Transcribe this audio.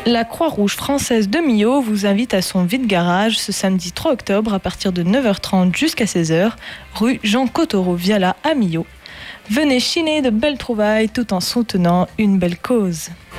La Croix-Rouge française de Millau vous invite à son vide-garage ce samedi 3 octobre à partir de 9h30 jusqu'à 16h, rue Jean Cottereau-Viala à Millau. Venez chiner de belles trouvailles tout en soutenant une belle cause.